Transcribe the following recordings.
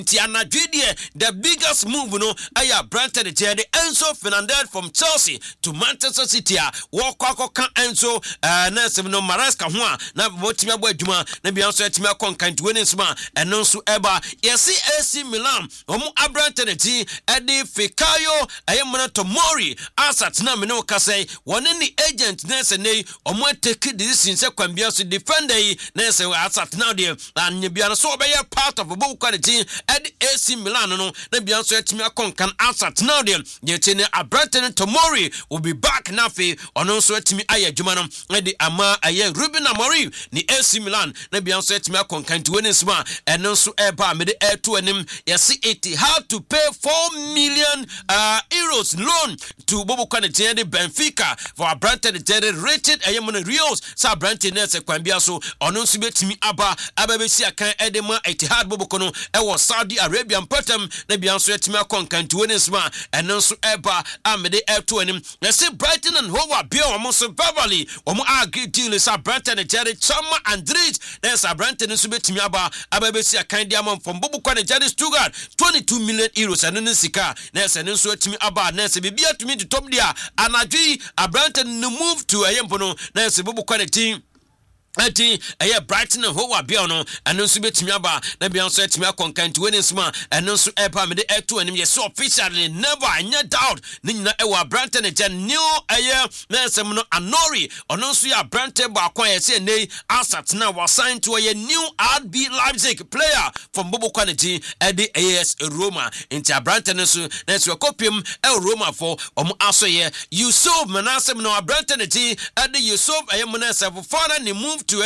Tiana Judie, the biggest move no aya Brandon Jedi Enzo Fernandez from Chelsea to Manchester City. Walk kan Enzo na se no Maresca ho na botimi abo adwuma na bia so atimi akon kan to win sma eno so eba yesi AC Milan omu Brandon Jedi edi Fikayo ayemuna Tomori asat na me no kasai woni ni agent na se nei omu take decision se kwambia so defender yi na se asat now there and bia no so be part of bobu quality edi AC Milan no na bia so atimi akon kan asat now there yetene Brandon Tomori will be back na fe ono so atimi aye dwuma no edi ama aye Ruben Amorim ni AC Milan na bia so atimi akon kan to win sma eno so eba me de to anim yesi it had to pay 4 million euros loan to bobu quality edi Benfica for Brandon Jedi rated ayemuna Rios sa Brandon na se kwambia so ono so betimi ababesi akan edema Etihad bobokono ewo Saudi Arabian patam na bia so etimi akon kan to win sma eno so eba amede to anim na se Brighton and Hove Albion omo so verbally omo agree deal sa Brandon Jedi Chama Andres na sa Brandon so betimi ababesi akan diamond from bobokono Jedi Stuttgart 22 million euros eno sika na se no so etimi na se bibia to me to top dia anadwi Brandon no move to ayempono na se bobokono team ati Brighton and Hove Albion no eno so betimi na bia so etimi akon kan to win sma eno so eba me de to anim yes officially never any doubt ni nyina ewa Brandon Jedi new na se no Anori ono so ya Brandon ba akon yes nei asat na was signed to a new RB Leipzig player from Bobo Quality edi AS Roma into Brandon so na so kopium Roma for omo aso ye Yusuf Manasem no Brandon Jedi edi Yusuf Manasem for foreign ni move to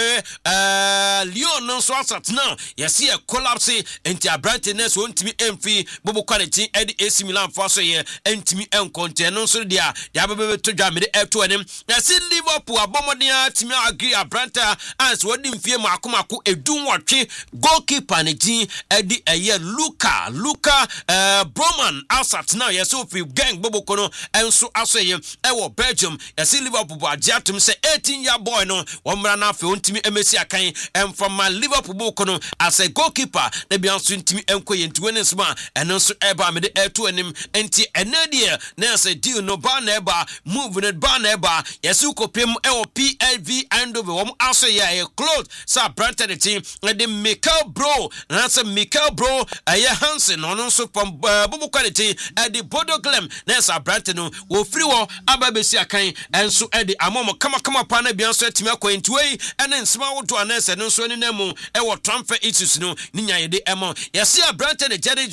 Lyon no so asat now yes here collapse into Brightness won't me MV Bobo Quality edi AC Milan for so ye entimi enkonte no so dia ya bebe to dwa me de to anim na see Liverpool abomodia timi agree Branta as wodi mfie makomako edun wotwe goalkeeper ne din edi Luka Broman asat now yes so fi gang Bobo kono enso aso ye ewo Belgium yes Liverpool agiatum say 18-year boy no womra na ntimi emesi akan from my Liverpool bokono as a goalkeeper na bia so ntimi enkoye ntwene sma eno so eba me de to anim enti enadie na say deal no ba na eba move no ba na eba yesu kopem PLV Eindhoven wom aso ye close sa Brandon team de Mikel Bro na say Mikel Bro Hansen ono so from Bobo Quality the Bodo Glem na say Brandon wo free wo ababesi akan enso de amomo kama pa na bia so atimi akoye ntwe ene nsema woto anese no so ni nemu ewo transfer issues no ninya ye de emo yesi Brandon Jedi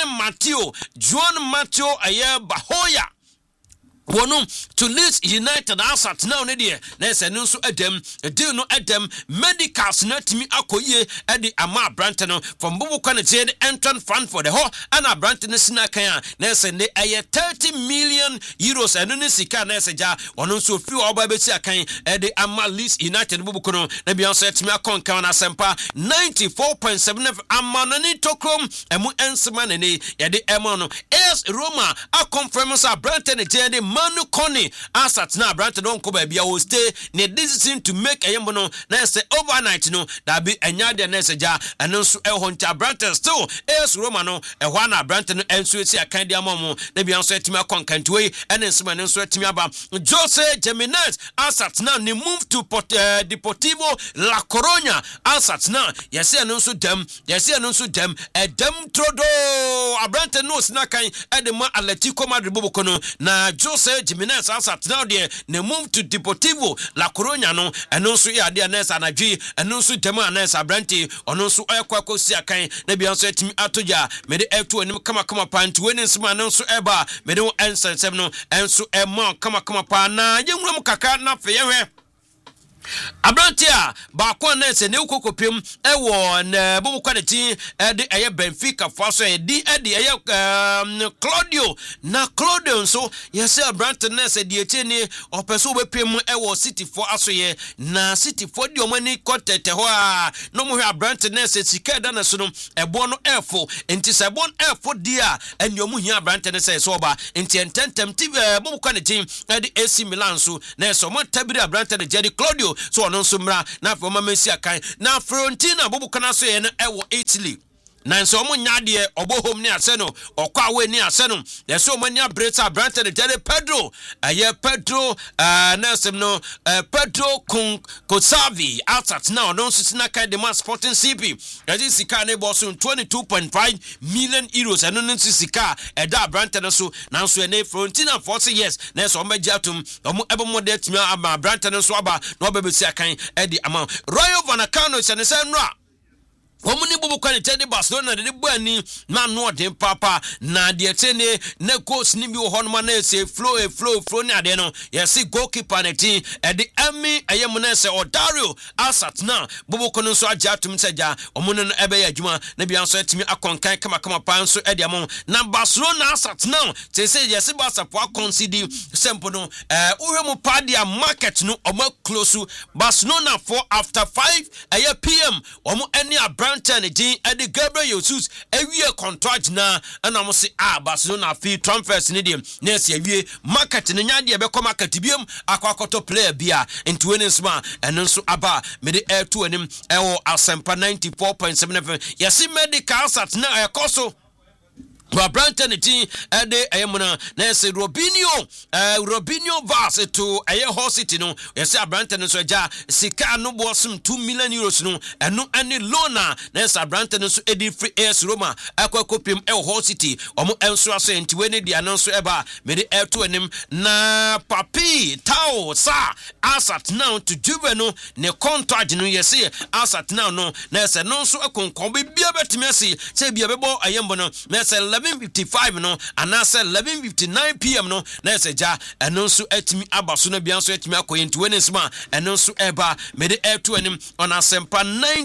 Juan Mateo Bahoya Wonu to Leeds United asat now ne de na se no so adam deal no adam medicals na timi akoye e de ama Brandon from Bobo Quality entrant fund for the ho and Brandon sina kan na se ne 30 million euros eno ne sika na se ja wonu so fi oba be si akan e de ama Leeds United Bobo kono na bia so timi akon kan na sempa 94.7 ama no ni tokrom emu ensema ne ne ye de emo no AS Roma a confirm sa Brandon Jedi Manu Kone asat na Brandon don ko ba bia wo stay ne decision to make a yembo na say overnight no that be enya de na say ja eno so nta Brandon still AS Roma no ehwa na Brandon enso esi akan dia momo na bia so etima konkantuwe ene nsema ne so etimi aba Jose Jimenez asat na ne move to Deportivo La Coruña asat na yesi eno so dem edem trodo Brandon no sina kan edema Atletico Madrid bobokono na Jose Jimenez asat now there ne move to Deportivo La Coruña no eno so ya de nesa anadwi eno so dem anesa Brandon ono so oyakwa si akan na bia so etimi atoja me de F2 anim kama pantu we nsima no so eba me de ensensem no enso ema kama pa na yenwuram kaka na fe yehwe Abrantia ba kwa na se ne ukokopem ewo na Bobo Quality de Benfica faso di Claudio nso yese Abrantia na se di etene opeso bepem ewo City for asoye na City for di omani kotete ho a no mo hwe Abrantia na se sika da na so no ebo no efo enti se bon efo dia eni omu hia Abrantia na se so ba enti ententem ti Bobo Quality de AC Milan so na so mo tabiri Abrantia de Jedi Claudio so ono nsumra na for mama si akan na Fiorentina Bobo kana so ye no ewo Italy nanso omo nyade obohom ne ase no okwa we ne ase no yeso omo nya breta branta de tele Pedro Pedro nasem no Pedro Kosavi outsat now no sisina kind the man Sporting CP yaji sika ne boss 22.5 million euros eno no sika eda branta no so nanso ene Fiorentina 40 years nanso omo giatum omo ebomo de timi ama branta no so aba no obebesi akan edi ama Rayo Vallecano se nra Omuni bubu kwani tedi Barcelona de buani na no den papa na de tene na goals ni bi wo hono na se flow ni ade no yesi goalkeeper na ti e de ami ayem na se Odario Asat na bubu kono so agya tum seja omuni no ebe ya adwuma na bia so atimi akonkan kama pa so e de amon na Barcelona Asat na te se yesi Barca po concede sempo no uhwemu pa dia market no omo close Barcelona for after 5 PM omo any Brantani Jean Eddie Gabriel Jesus ewie contract na na mo se Barcelona fi transfers ni dem na se ewie market ne nya de be ko market biem akwakoto player bia into winning sma eno nso aba me de air to anim ewo Asempa 94.7 FM yesi medical sat na ekoso Brantani Jean Eddie ayemuna na se Robinho Vaz to aye Hull City no yesi Brantani so ja sika no bosum 2 million euros no eno ani loan na se Brantani so edi free AS Roma akwakopim Hull City omo enso aso entiwe ne dia no so eba me de air to anim na Papi Tao sa Asat now to Juve no ne contract no yesi Asat now no na se no so akonkon bia betime se bia bebo ayembo no na se 11:55 no anase 11:59 PM no na seja eno nso atimi abaso na bia nso atimi akoyentu ne nsema eno nso eba mede eto anim on Asempa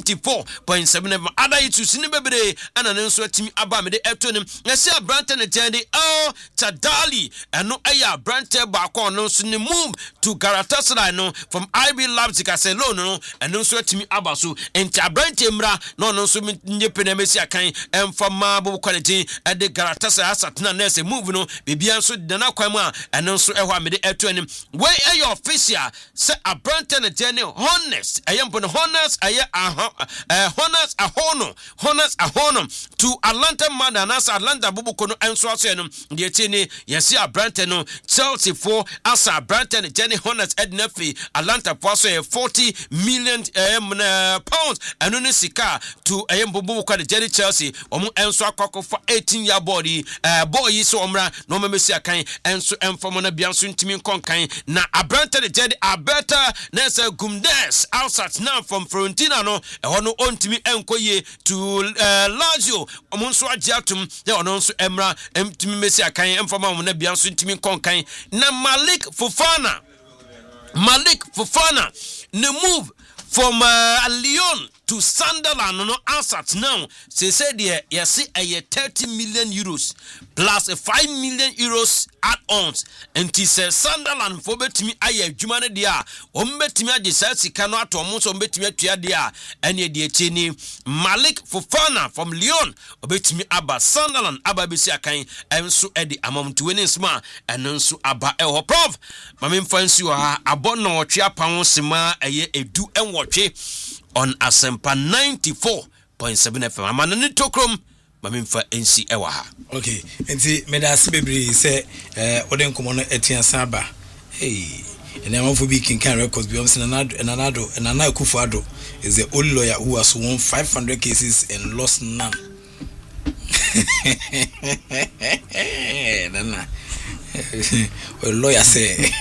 94.7 ada yitu sini bebre ana ne nso atimi aba mede eto anim yesi Abrante ne tende Tadali eno aya Abrante ba ko no nso ne move to Galatasaray no from IB Leipzig ase loan no eno nso atimi abaso enti Abrante mra no nso nyepene mesi akan emfama bo quality de Galatasaray Asat na nese move no bibia nso de na kwan mu a eno nso ehwa me de eto anim we aye official se Abrante ne tene honest ayempo no honest aye honest ahono to Atlanta Madanas Atlanta bubuko no enso aso enum de tene yesi Abrante no Chelsea for asa Abrante ne tene honest ednafi Atlanta for so 40 million pounds eno ne sika to ayempo bubuko de tene Chelsea omo enso akoko for 18 body boy so omra no memesi akan enso emfomo na bianso ntimi konkan na Abrante de jede abeta na se Gumdes outside now from Fiorentina no ehono ontimi enkoye to Lazio omonso agiatum de ono nso emra ntimi mesi akan emfomo na bianso ntimi konkan na Malik Fofana ne move from Lyon to Sunderland no Asat now say there yes a 30 million euros plus a 5 million euros add-ons and he says Sunderland for betimi aye adwuma ne dia o betimi age sika no atom so betimi atua dia ene de cheni Malik Fofana from Lyon o betimi aba Sunderland aba besi akan enso edi amam to winning sma enso aba eho prof mame mfansi wa abono otwe apan sima eye edu enwotwe on Asempa 94.7 FM amana ni tokrom mamimfa NC ewa ha okay enti medase bebre se oden komo no etiasa ba and I'm for being can records beyond Nana Akufo-Addo is the only lawyer who has won 500 cases and lost none. Nana, well, lawyer say.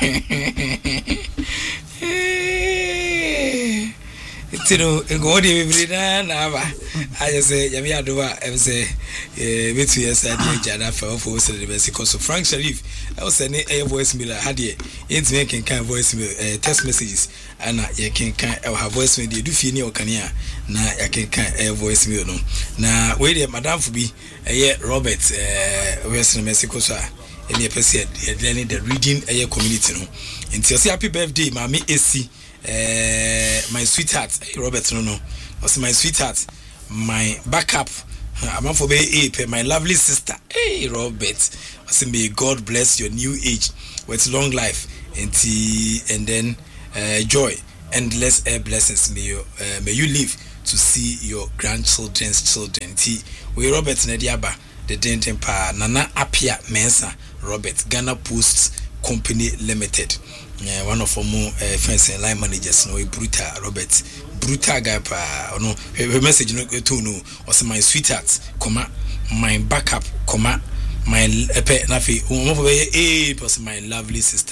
You know, go to every day. I just say, Yamia Dova, I say, between us, I did Jada for the best because of Frank Sharif. I was sending a voice mail. I had it's making kind voice mail, text messages, and you can have voice mail. You do feel near Kanya. Now, I can kind voice mail. No, now, wait, Madame Fubi, Robert, Western Mexico, sir. And you said, the reading a community. No, and say happy birthday, Mammy AC. My sweetheart, Robert, no, was my sweetheart, my backup, I'm for my lovely sister, hey, Robert. I say, may God bless your new age with long life and then joy, endless blessings. May you live to see your grandchildren's children. we Robert Nediaba the Denton Pa Nana Apia Mensa Robert Ghana Post Company Limited. One of our more friends and line managers, no Bruta Robert Bruta guy pa no her message no to no was my sweetheart, comma my backup, comma my nafi was my lovely sister.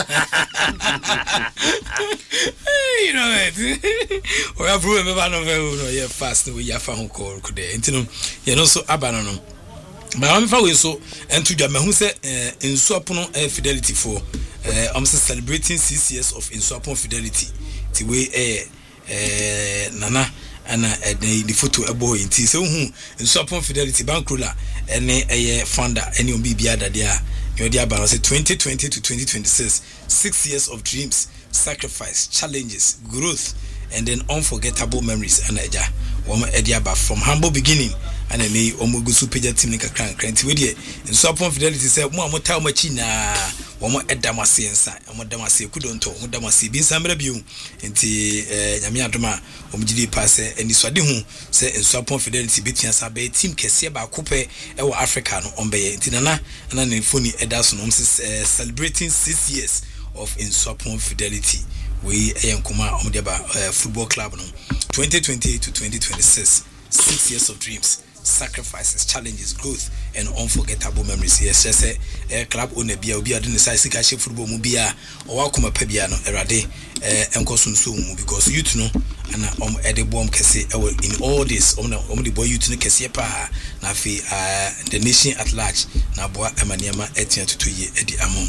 You know it. We have room no yeah fast we ya fa call could intino you know so abanono. But I'm for so and to jam who say in Swapono Fidelity for I'm celebrating 6 years of in Swapon Fidelity. The way Nana and the photo a boy in T. So who in Swapon Fidelity Bankula and a founder any BBA that they are your dear balance 2020 to 2026 6 years of dreams, sacrifice, challenges, growth, and then unforgettable memories. And Ediaba from humble beginning. And I may Omugusu Peja Tim Nika Cranty with you. And so upon Fidelity said, One more time, Machina, one more Edamasi inside, and what Damasi couldn't talk, what Damasi be some review into Yamia Doma, Omjidi Passe, and this Wadihu said, and so upon Fidelity between Sabe, Team Kesiaba Coupe, Ewa African on Bay, Tinana, and then Funny Edason celebrating 6 years of in Swapon Fidelity. We Kuma Omdeba Football Club 2020 to 2026. 6 years of dreams, sacrifices, challenges, growth, and unforgettable memories. Yes, just a club owner be a doing the size football mubia or Wakuma Pebiano erade and because you know and Eddie Bomb Cassie in all this only boy you to the Cassiepa Nafi the nation at large Nabua Emaniama Etienne to 2 year Eddie Amon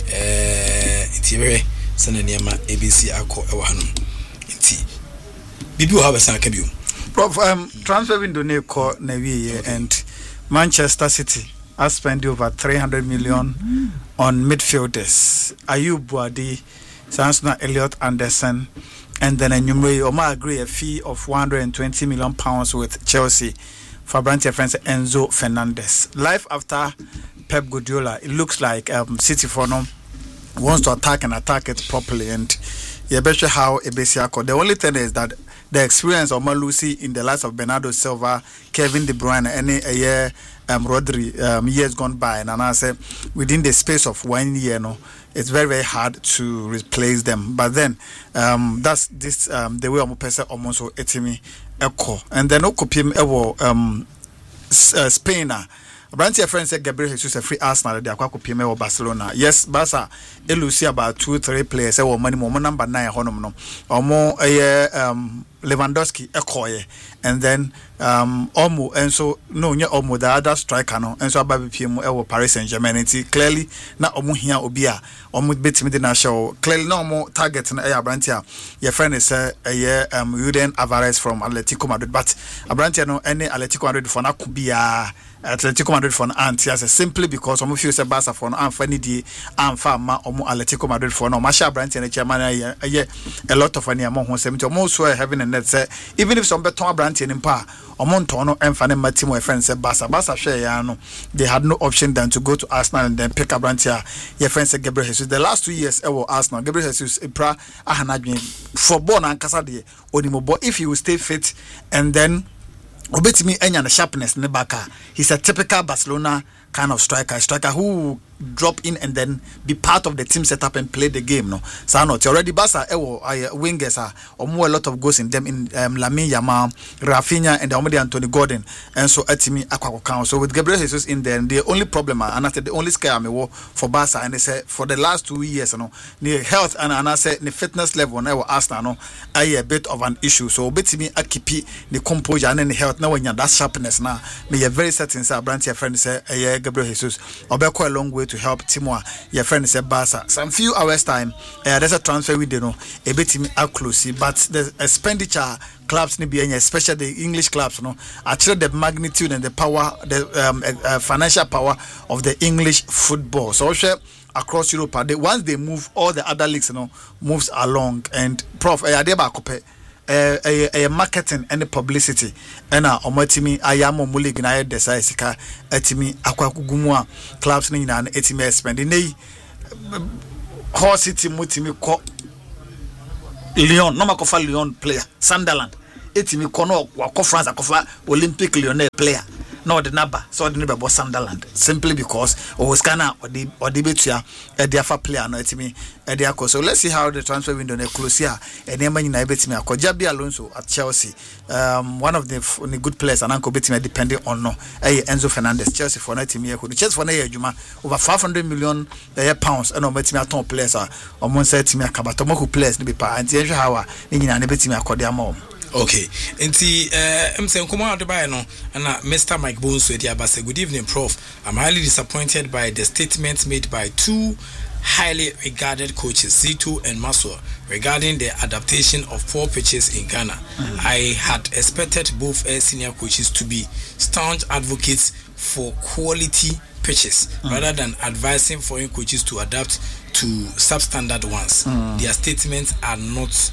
Itiere Sananiama ABC Ako Ewahanum Inti Bibu have a sankabu. Prof, transfer window ne ko na wiye and Manchester City has spent over 300 million on midfielders. Ayub Boadi, Sansona Elliot Anderson, and then Enyumre Oma agree a fee of 120 million pounds with Chelsea for Brantia friends Enzo Fernandez. Life after Pep Guardiola, it looks like City for no wants to attack it properly, and you bet you how Ebesiako. The only thing is that the experience of Malusi in the likes of Bernardo Silva, Kevin De Bruyne, any year, Rodri, years gone by, and I say within the space of 1 year, no, it's very, very hard to replace them. But then, that's this the way I'm person almost etimi echo, and then okupim ewo Spain. Branty friend said Gabriel Jesus a free Arsenal they akwa kopiem or Barcelona. Yes, Barca elusi about 2-3 players or money more number 9 honom no. Or more Lewandowski ekoye and then Omo and so no nya Omo the other striker no and so ababi PM e Paris Saint-Germain clearly na Omo hia obi a Omo betimi de na show clearly no Omo target na Branty your friend is Julian Alvarez from Atletico Madrid but Branty no any Atletico Madrid for na kubia Atletico Madrid for an anti as simply because some of you say Barca for an funny di ma omo Atletico Madrid for no Masha Branty and chairman a lot of any among who say almost were having a net say even if some beton Branty and pa omo tono and fan Matimo friend said Barca share no they had no option than to go to Arsenal and then pick up Branty your friend said Gabriel Jesus the last 2 years Arsenal Gabriel Jesus pra ahanadwin for born and kasade onimobo if he will stay fit and then Obetimi enya the sharpness in the back. He's a typical Barcelona kind of striker who drop in and then be part of the team setup and play the game. No, so not already Barca wingers are or more a lot of goals in them in Lamine Yamal, Rafinha, and Omedi Anthony Gordon, and so Etimi Aquacount. So with Gabriel Jesus in there, the only problem and I said the only scare me for Barca and they said for the last 2 years, the health and I said the fitness level now Arsenal a bit of an issue. So Betimi Akipi the composure and the health now when you that sharpness now me a very certain say Branty friend say Gabriel Jesus obeko a long way to help Timwa your friend say Barca some few hours time there's a transfer window no a bit close but the expenditure clubs ni be especially the English clubs actually the magnitude and the power the financial power of the English football so across Europe once they move all the other leagues moves along and prof adeba kope marketing and the publicity and omatimi ayamo mulig na decide sika etimi akwakugumu clubs ni na etimi spend nei Hull City mutimi ko Lyon no makofa Lyon player Sunderland etimi ko no wako France akofa Olympic Lyonnais player no the number so the number was Sunderland simply because Scanner or the betua the afa player no etimi e so let's see how the transfer window na close here and Emma in betimi Jabi Alonso at Chelsea one of the good players and Uncle betimi depending on no Enzo Fernandez Chelsea for na team here Chelsea for na juma over 500 million pounds and betimi aton players are almost team akabato who players ni be pa anti how ni nyina na betimi akode am. Okay, nti saying come out by no and Mr. Mike Bones with Yabase. Good evening, Prof. I'm highly disappointed by the statements made by two highly regarded coaches, Zito and Maswa, regarding the adaptation of poor pitches in Ghana. I had expected both senior coaches to be staunch advocates for quality pitches rather than advising foreign coaches to adapt to substandard ones. Their statements are not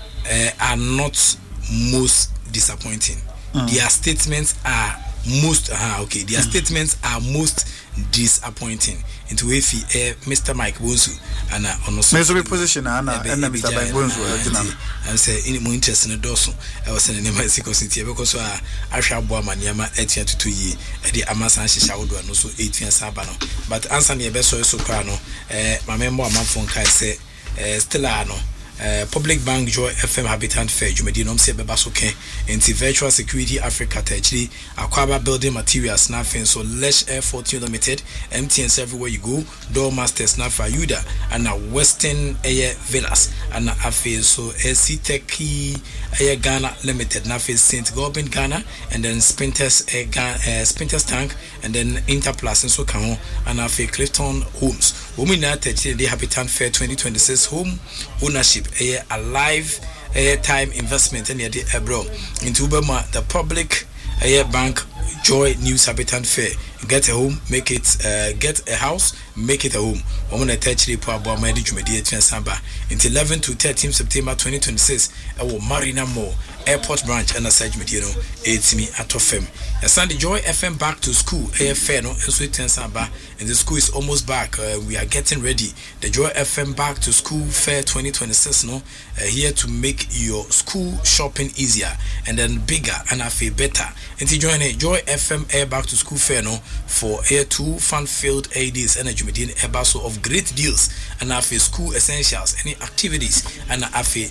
most disappointing. Their statements are most statements are most disappointing. Into Mr. Mike Bonsu and Mesory position and Mr. Mike Bonsu. I say in more interest in the dorsal. I was in the Mexico City because I shall boa maniama 8 to 2 years. The Amasan Shawdo and also 8 years Sabano. But answer me a best soprano. My member phone can say Stellano. Public Bank Joy FM Habitat Fair Jumedinom se bebasoke into Virtual Security Africa actually Aquaba Building Materials snaffing so Lesh Air 14 Limited MTNs everywhere you go Door Master Snaffa Yuda and Western Air Villas and Afe so Teki Air Ghana Limited Nafe St. Gorbin Ghana and then Spinters Tank and then Interplus and so Kamo and Afe Clifton Homes Women the Habitat Fair 2026 home ownership a live time investment in the abroad into Ubama the public bank Joy News Habitat Fair. Get a home, make it get a house, make it a home. Woman attached to Pabo Medic Media Samba until 11 to 13 September 2026. I will Marina Mall Airport branch and a Sage Mediano, it's me at FM. A Sunday Joy FM back to school, fair no and sweet Samba, and the school is almost back. We are getting ready. The Joy FM back to school fair 2026 no here to make your school shopping easier and then bigger and I feel better. And to join a Joy FM air back to school fair no for air 2 fun-filled ADs energy within a basel of great deals and after school essentials, any activities and after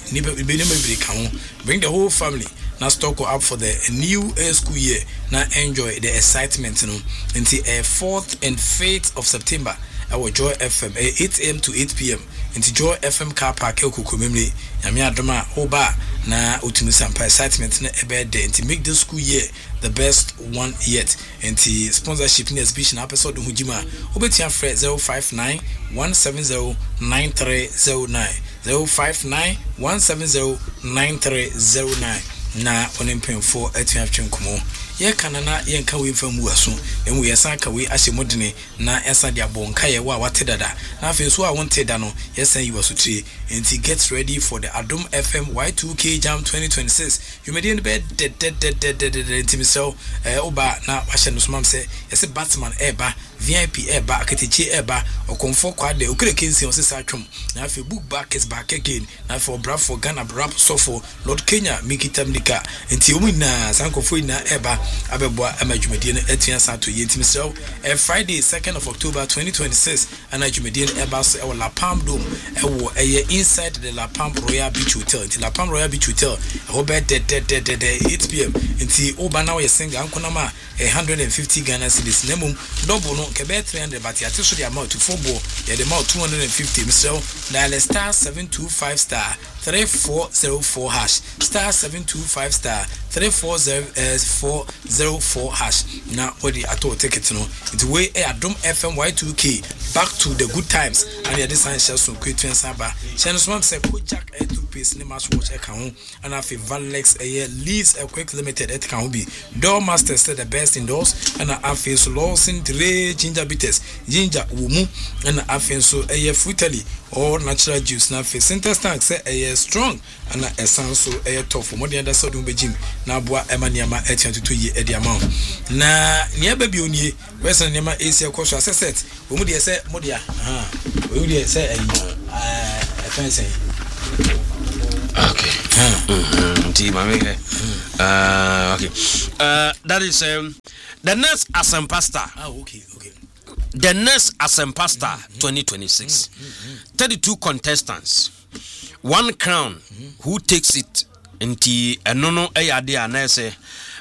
bring the whole family. Now stock up for the new school year. Now enjoy the excitement until 4th and 5th of September. Our Joy FM 8 a.m. to 8 p.m. into Joy FM car park Kukumimli Yamia Doma Oba na Utumusampa excitement na ebe day to make this school year the best one yet. And the sponsorship in exhibition episode Hujima Obetia Fred 059 170 9309 059 170 9309 na onempem for atuafchen komo ye kanana ye nka we famu aso en we yesa ka we ahye modene na esa dia bonka ye wa wate dada na afi so a wonte da no yesa yi waso tire enti get ready for the Adom FM Y2K Jam 2026 you made in bed enti misel oba na ahye no somam se yesa Batman eba VIP eba aketechi eba okonfo kwade okere kensi on se sa twom na afi book back is back again na for bra for Ghana rap so for Lord Kenya mikitamnika enti omu na sankofo ina eba abeboa amajumedie no atua sa to ye enti misel Friday 2nd of October 2026 ana jumedie no eba so e La Palm Dome e wo inside the La Palm Royal Beach Hotel enti La Palm Royal Beach Hotel ho be 8 p.m. enti oba na we singa ankonama 150 Ghana cedis nemum double no kebe 300 but yate so the amount to football yeah the amount 250 so dial star 725 star 3404 hash star 725 star 3404 hash now what the ato ticket no it way Adom FM Y2K back to the good times and the essential so quick saba channel so say Kojak to pace ne match watch account and have Valex lease a quick limited it can be Door Master said the best indoors and have so Lawson Dre ginger bitters ginger wumu and have so frutally or natural juice na face center tank say strong and a sound so tough for more than the sodom begin na boa emaniama 22 year edi amount na nia baby oni wesa niama AC akosho asset wo mu de say modia we dey say fancy okay team okay that is the next Asempa Star. Okay. The next Asempa Star 2026. 32 contestants. 1 crown. Who takes it? Nti enono eyade anese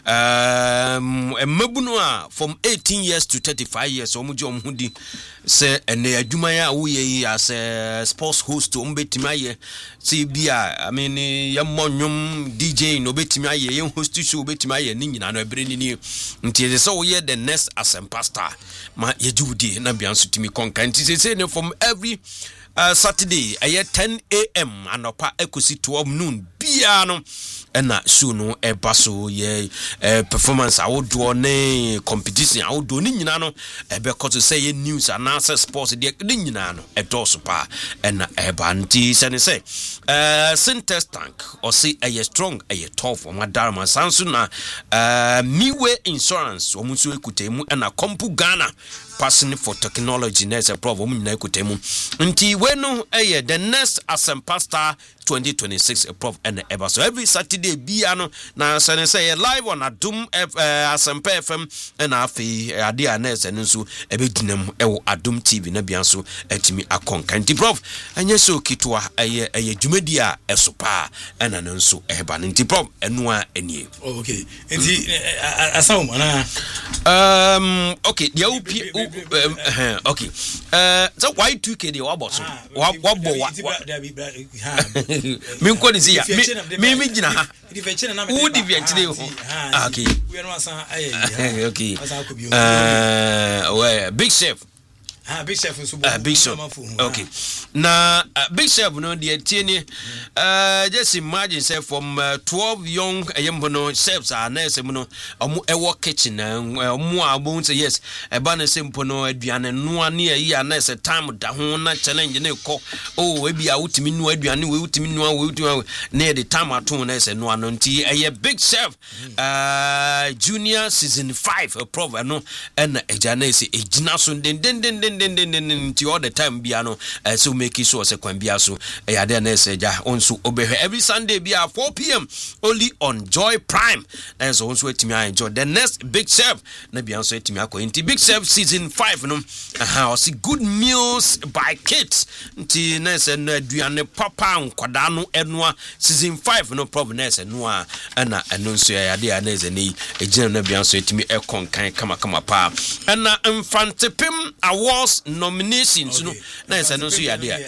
mabunua from 18 years to 35 years omuji omhudi se ene adwuma ya wo ye as sports host ombetimi aye se bia I mean yamonyum DJ no betimi aye ye host show betimi aye ni nyina no ebere ni nti se wo ye the next Asempa Star ma yejudi na bia nso timi konka nti se ne from every Saturday 10 a.m. anopa ekosi 12 noon bia no ena show no ebaso ye performance awodo ne competition awodo ni nyina no ebe ko to say ye news and sports de nyina no edoso pa ena eba nti se ne say Syntex tank or say a strong a tough o madarma sansu na Miwe Insurance o musu ekutemu ena Kompu Ghana passing for technology na a problem nyina ekutemu nti we no the next Asempa Star 2026 a prof and ever so every Saturday biano na say live on Adum Asempa FM and afi ade anes and nso ebedinam ewo Adum TV na bianso etimi akonka nti prof anye so kitwa eye dwumadi a esopa and nso eba nti prof enua enie okay nti asawum ana okay the okay so why 2k the waboso wabo minko ni sia mi gina ha udi vientire ho okay okay big chef Big Chef Big Chef. Okay. Now Big Chef no the tieni just imagine say from 12 young yembono chefs are na say no omo ewo kitchen omo abon say yes e ba na say mpono aduane no ane yi na say time da ho na challenge na ko oh e bia utimi no aduane we utimi no we utimi na the time ato na say no ano nti Big Chef junior season 5 prof no and eja na say ejina so den nti all the time bia no so make sure say kwan bia so ya dey na say ja onso obehwe every Sunday bia 4 p.m. only on Joy Prime and so onso etimi enjoy the next Big Chef na bia so etimi akọ nti Big Chef season 5 no o see good meals by kids nti na say na aduane papa nkwada no enoa season 5 no problem na say no a na eno so ya dey na say ni ejina na bia so etimi ekon kan kama pa na Infantipim awards nominations no na say no so ya dey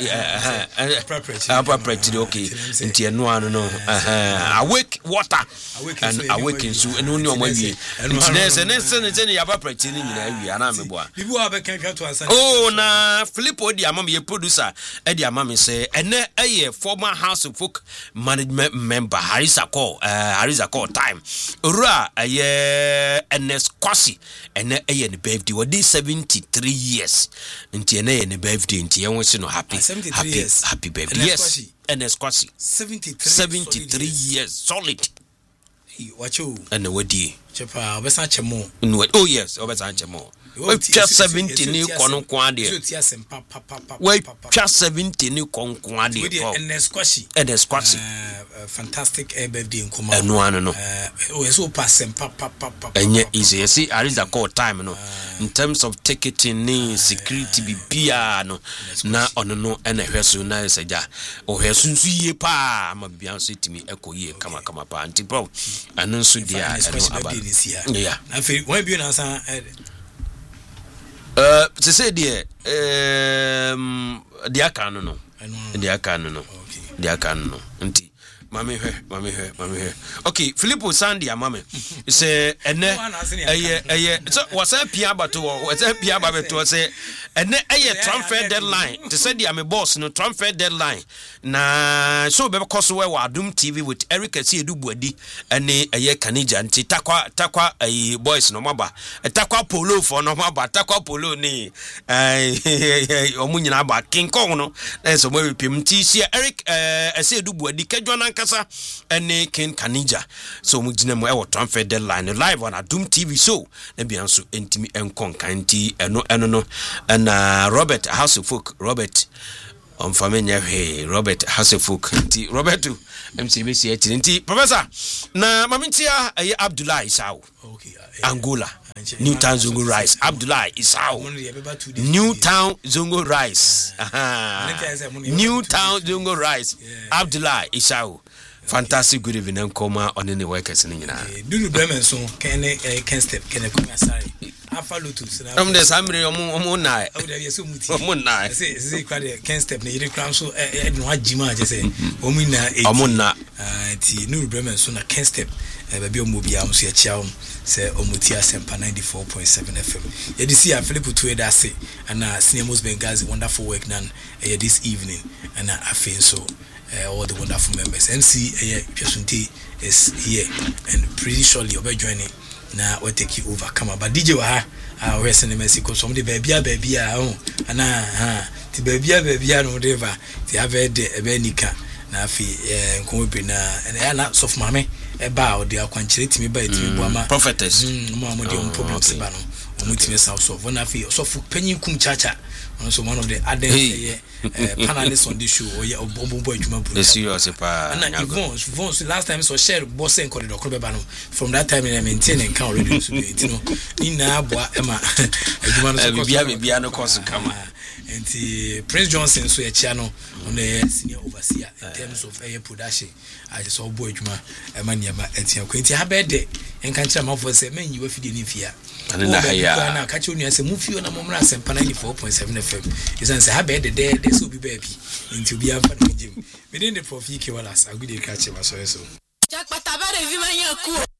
appropriate okay nti eno ano no awake water and awaken so eno ni omo wie nti na say ya appropriate ni nyina wie ana meboa bibu abekan to answer oh na Filippo di amam ye producer e di amam say ene former House of Folk management member Harisa call time ora Ernest Kwasi ene ne birthday wodi 73 years nti ene ne birthday nti yenwo se no happy birthday yes Ernest Kwasi 73 years solid wacho ene wodi chepa obesa chemo oh yes obesa chemo we twa 70 ni kono kwade we twa 70 ni konkwade ko Ernest Kwasi fantastic birthday nkoma eno ano no we so pass enye easy you see Ariza call time no in terms of ticketing ni security bibia no na ono no ene hweso na seja o hweso nsu yie pa ama bia nso timi ekoyie kama pa anti bro anu nso dia eno aba yeah na fe won bi na san to say there dia kan no nti mami he okay Filippo Sandy amame say ene so wasa pia bato say ene transfer deadline to say the am boss no transfer deadline na so be because we Adum TV with Eric Asiedu Buadi ene Kanija nti takwa boys no maba takwa polo for no maba takwa polo ni omunyina ba King Kong no so we pim ti see Eric Asiedu Buadi kedwana kasa ene King Kanija so mugina mo e transfer deadline live on Adum TV show na bia nso entimi enkon kanti eno no na Robert House of Folk Robert famenya he Robert House of Folk nti Robert MCBC nti professor na mamintia Abdullah Isau okay Angola Newtown Zongo Rice Abdullahi Isao Newtown Zongo Rice Newtown Zongo Rice Abdullahi Isao fantastic good evening and coma on any workers in Dulu Bremen so can step can come aside Alpha Lotus the Samri Omona Omona say can step near the crown so Jima just say Omuna Nulu Bremen so can step baby Mobia Musia Chow say Omutia Sempa 94.7 FM. You see, Philip to that say, and Cinemas Bengazi wonderful work done this evening, and I feel so. All the wonderful members. MC Piasunti is here, and pretty surely you'll be joining. Now we'll take you over. Come on, but DJ we're sending Mexico. Somebody baby, and the baby, no whatever. The Aved Benica. Na fi nko be na na soft mame e ba o de akwankyere timi ba etimi boama prophetess mo de problems ba no mo timi south of na fi soft panyin kum chacha so one of the other panelists on this show or bobo adwuma bro serious pa na Yvonne last time so share boss en corridor ko be ba no from that time I maintain and can already so be you know ni na aboa e ma adwuma no so bia no course kama and Prince Johnson so ya no on the senior overseer in terms of air production I just saw boy adwuma e ma niam etia kwenti ha be de en kan kira ma for say men you afide ni fia and na haya na ka che onu ase mu fio na mo mra Sempa 94.7 FM you say ha be de there so be baby into be am for the gym within the prof EK Wallace agudi ka che ma so Jack Patabare vi manya ku